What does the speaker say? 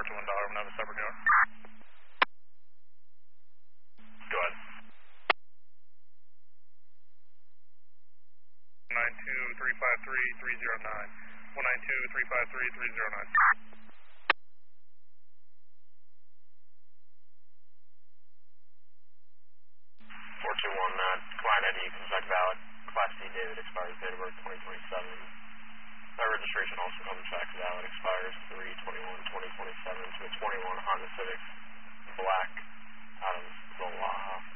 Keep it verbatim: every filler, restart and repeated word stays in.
two one dollar, I'm going to have a separate yard. Go ahead. nine two three five three three zero nine. one nine two three five three three zero nine. four two one, uh, client I D, Kentucky Valid, Class D David, expires date of birth twenty twenty-seven. My registration also comes back valid, expires three twenty-one twenty twenty-seven to a twenty-one Honda Civic, black, out of the lot.